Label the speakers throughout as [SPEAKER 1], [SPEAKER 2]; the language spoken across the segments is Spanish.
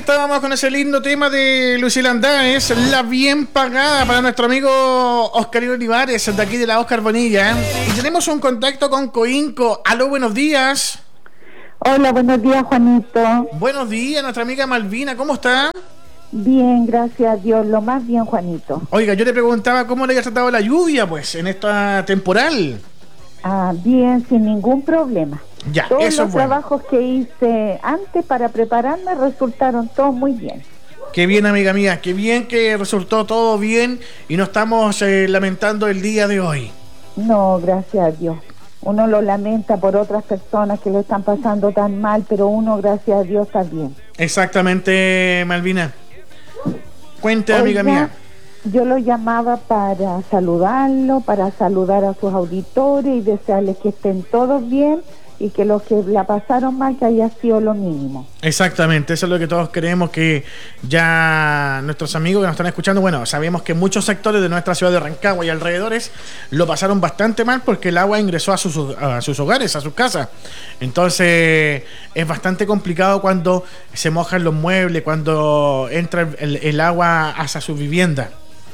[SPEAKER 1] estábamos con ese lindo tema de Lucila Andaes, La Bien Pagada, para nuestro amigo Oscar Olivares, de aquí de la Oscar Bonilla. Y tenemos un contacto con Coinco. Aló, buenos días.
[SPEAKER 2] Hola, buenos días, Juanito.
[SPEAKER 1] Buenos días, nuestra amiga Malvina, ¿cómo está?
[SPEAKER 2] Bien, gracias a Dios, lo más bien, Juanito.
[SPEAKER 1] Oiga, yo le preguntaba cómo le había tratado la lluvia, pues, en esta temporal.
[SPEAKER 2] Bien, sin ningún problema.
[SPEAKER 1] Ya,
[SPEAKER 2] todos
[SPEAKER 1] eso
[SPEAKER 2] los
[SPEAKER 1] es bueno.
[SPEAKER 2] trabajos que hice antes para prepararme resultaron todos muy bien.
[SPEAKER 1] Qué bien, amiga mía, qué bien que resultó todo bien y no estamos lamentando el día de hoy.
[SPEAKER 2] No, gracias a Dios. Uno lo lamenta por otras personas que lo están pasando tan mal, pero uno, gracias a Dios, está bien.
[SPEAKER 1] Exactamente, Malvina. Cuente, amiga mía.
[SPEAKER 2] Yo lo llamaba para saludarlo, para saludar a sus auditores y desearles que estén todos bien y que los que la pasaron mal, que haya sido lo mínimo.
[SPEAKER 1] Exactamente, eso es lo que todos queremos, que ya nuestros amigos que nos están escuchando, bueno, sabemos que muchos sectores de nuestra ciudad de Rancagua y alrededores lo pasaron bastante mal porque el agua ingresó a sus hogares, a sus casas. Entonces es bastante complicado cuando se mojan los muebles, cuando entra el agua hacia su vivienda.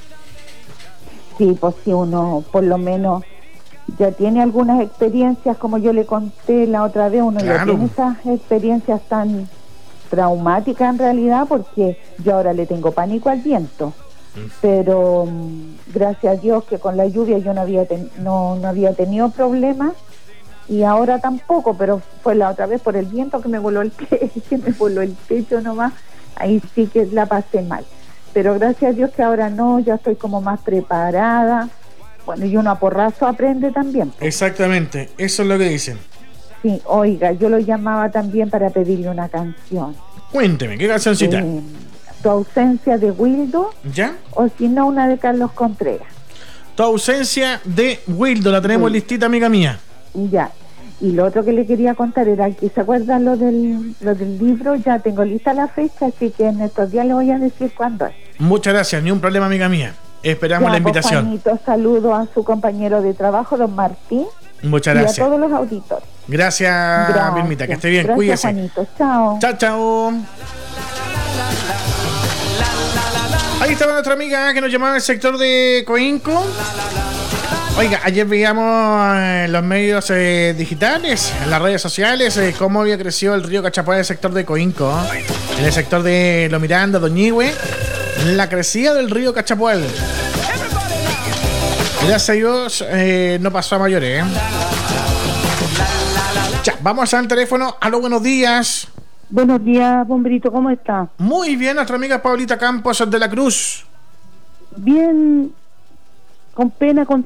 [SPEAKER 2] Sí, pues si uno por lo menos ya tiene algunas experiencias, como yo le conté la otra vez, uno ya tiene esas experiencias tan traumáticas en realidad, porque yo ahora le tengo pánico al viento, pero gracias a Dios que con la lluvia yo no había tenido problemas y ahora tampoco, pero fue la otra vez por el viento que me voló el techo nomás, ahí sí que la pasé mal, pero gracias a Dios que ahora no, ya estoy como más preparada. Bueno, y uno a porrazo aprende también.
[SPEAKER 1] Exactamente, eso es lo que dicen.
[SPEAKER 2] Sí, oiga, yo lo llamaba también para pedirle una canción.
[SPEAKER 1] Cuénteme, ¿qué cancioncita?
[SPEAKER 2] Tu ausencia de Wildo.
[SPEAKER 1] ¿Ya?
[SPEAKER 2] O si no, una de Carlos Contreras.
[SPEAKER 1] Tu ausencia de Wildo, la tenemos listita, amiga mía.
[SPEAKER 2] Ya. Y lo otro que le quería contar era que, ¿se acuerdan lo del libro? Ya tengo lista la fecha, así que en estos días le voy a decir cuándo es.
[SPEAKER 1] Muchas gracias, ni un problema, amiga mía. Esperamos
[SPEAKER 2] ya,
[SPEAKER 1] la invitación.
[SPEAKER 2] Juanito, saludo a su compañero de trabajo, don Martín.
[SPEAKER 1] Muchas gracias.
[SPEAKER 2] Y a todos los auditores.
[SPEAKER 1] Gracias, Vilmita, que esté bien,
[SPEAKER 2] gracias,
[SPEAKER 1] cuídese.
[SPEAKER 2] Juanito, chao.
[SPEAKER 1] Chao, chao. Ahí estaba nuestra amiga que nos llamaba del sector de Coinco. Oiga, ayer veíamos en los medios digitales, en las redes sociales, cómo había crecido el río Cachapoal en el sector de Coinco, en el sector de Lo Miranda, Doñihue, la crecida del río Cachapoal. Gracias a Dios no pasó a mayores. Ya, vamos al teléfono. Aló, buenos días.
[SPEAKER 2] Buenos días, Bombrito, ¿cómo está?
[SPEAKER 1] Muy bien, nuestra amiga Paulita Campos de la Cruz.
[SPEAKER 2] Bien, con pena, con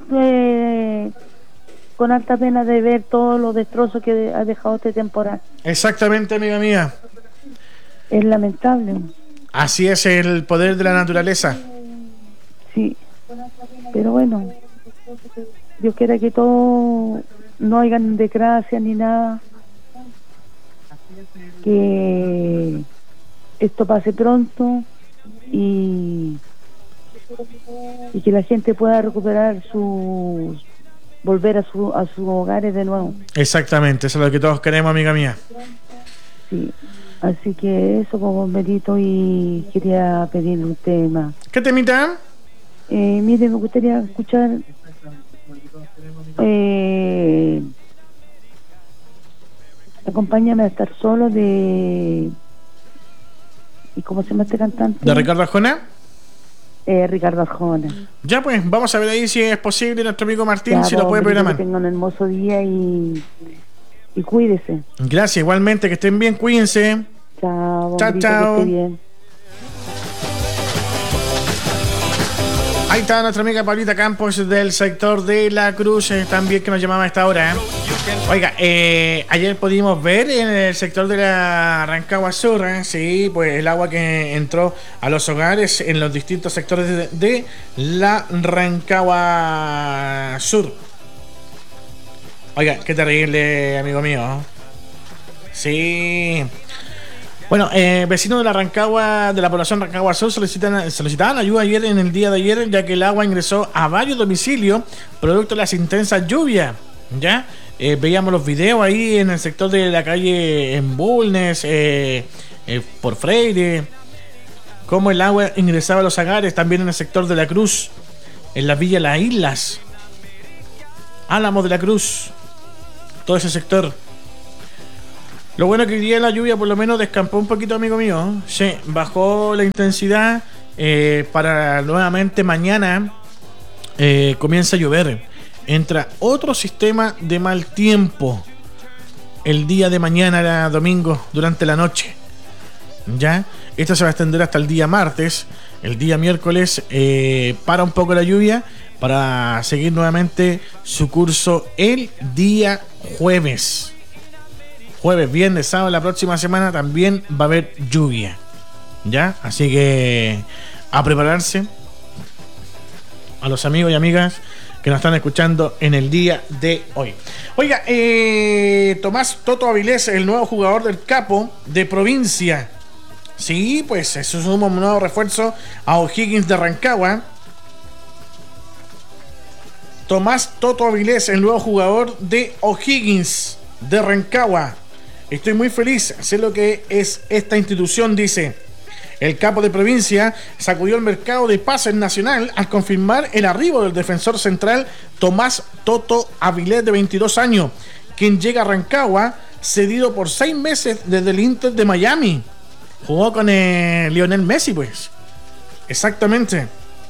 [SPEAKER 2] harta pena de ver todos los destrozos que ha dejado este temporal.
[SPEAKER 1] Exactamente, amiga mía.
[SPEAKER 2] Es lamentable.
[SPEAKER 1] Así es el poder de la naturaleza.
[SPEAKER 2] Sí, pero bueno, Dios quiera que todo no hayan desgracia ni nada, que esto pase pronto y que la gente pueda recuperar volver a sus hogares de nuevo.
[SPEAKER 1] Exactamente, eso es lo que todos queremos, amiga mía.
[SPEAKER 2] Sí, así que eso, pues, Bomberito, y quería pedirle un tema.
[SPEAKER 1] ¿Qué temita?
[SPEAKER 2] Mire, me gustaría escuchar Acompáñame a estar solo ¿y cómo se llama este cantante?
[SPEAKER 1] ¿De Ricardo Arjona?
[SPEAKER 2] Ricardo Arjona.
[SPEAKER 1] Ya, pues, vamos a ver ahí si es posible, nuestro amigo Martín, ya, si lo puede programar.
[SPEAKER 2] Que tengan un hermoso día y cuídese.
[SPEAKER 1] Gracias, igualmente, que estén bien, cuídense.
[SPEAKER 2] Chao,
[SPEAKER 1] chao, chao.
[SPEAKER 2] Que esté bien.
[SPEAKER 1] Ahí está nuestra amiga Paulita Campos del sector de La Cruz, también que nos llamaba a esta hora. Oiga, ayer pudimos ver en el sector de la Rancagua Sur, sí, pues el agua que entró a los hogares en los distintos sectores de la Rancagua Sur. Oiga, qué terrible, amigo mío. Sí. Bueno, vecinos de la Rancagua, de la población Rancagua Sur solicitaban ayuda ayer, en el día de ayer, ya que el agua ingresó a varios domicilios producto de las intensas lluvias. ¿Ya? Veíamos los videos ahí en el sector de la calle en Bulnes, por Freire, cómo el agua ingresaba a los hogares, también en el sector de la Cruz, en la Villa Las Islas, Álamos de la Cruz, todo ese sector. Lo bueno que hoy día la lluvia por lo menos descampó un poquito, amigo mío. Sí, bajó la intensidad. Para nuevamente mañana comienza a llover. Entra otro sistema de mal tiempo el día de mañana, domingo, durante la noche. Ya, esto se va a extender hasta el día martes. El día miércoles para un poco la lluvia para seguir nuevamente su curso el día jueves. Jueves, viernes, sábado, la próxima semana también va a haber lluvia. ¿Ya? Así que a prepararse. A los amigos y amigas que nos están escuchando en el día de hoy. Oiga, Tomás Toto Avilés, el nuevo jugador del Capo de Provincia. Sí, pues eso es un nuevo refuerzo a O'Higgins de Rancagua. Tomás Toto Avilés, el nuevo jugador de O'Higgins de Rancagua. Estoy muy feliz, sé lo que es esta institución, dice. El Capo de Provincia sacudió el mercado de pases nacional al confirmar el arribo del defensor central Tomás Toto Avilés, de 22 años, quien llega a Rancagua cedido por 6 meses desde el Inter de Miami. Jugó con Lionel Messi, pues. Exactamente.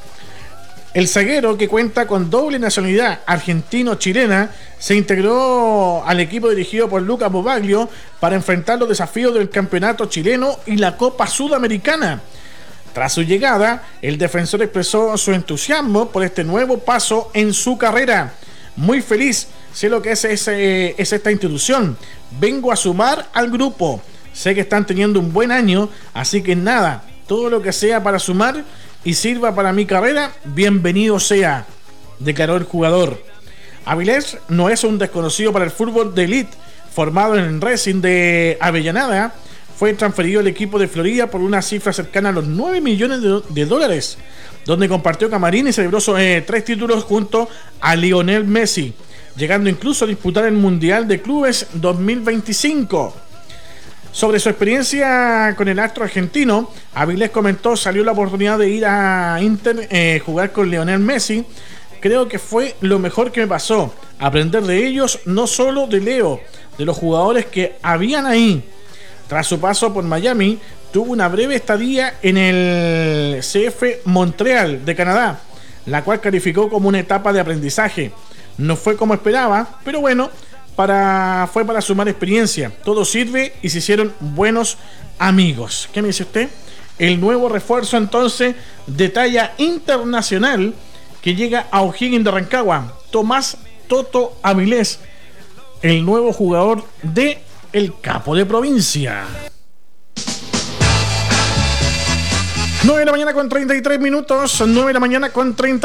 [SPEAKER 1] El zaguero, que cuenta con doble nacionalidad argentino-chilena, se integró al equipo dirigido por Lucas Bobaglio para enfrentar los desafíos del campeonato chileno y la Copa Sudamericana. Tras su llegada, el defensor expresó su entusiasmo por este nuevo paso en su carrera. Muy feliz, sé lo que es esta institución. Vengo a sumar al grupo. Sé que están teniendo un buen año, así que nada, todo lo que sea para sumar y sirva para mi carrera, bienvenido sea, declaró el jugador. Avilés no es un desconocido para el fútbol de élite. Formado en el Racing de Avellaneda, fue transferido al equipo de Florida por una cifra cercana a los 9 millones de dólares, donde compartió camarín y celebró 3 títulos junto a Lionel Messi, llegando incluso a disputar el Mundial de Clubes 2025. Sobre su experiencia con el astro argentino, Avilés comentó: salió la oportunidad de ir a Inter, jugar con Lionel Messi. Creo que fue lo mejor que me pasó, aprender de ellos, no solo de Leo, de los jugadores que habían ahí. Tras su paso por Miami, tuvo una breve estadía en el CF Montreal de Canadá, la cual calificó como una etapa de aprendizaje. No fue como esperaba, pero bueno, fue para sumar experiencia. Todo sirve y se hicieron buenos amigos. ¿Qué me dice usted? El nuevo refuerzo entonces de talla internacional que llega a O'Higgins de Rancagua, Tomás Toto Avilés, el nuevo jugador de el Capo de Provincia. 9 de la mañana con 33 minutos, 9 de la mañana con 30.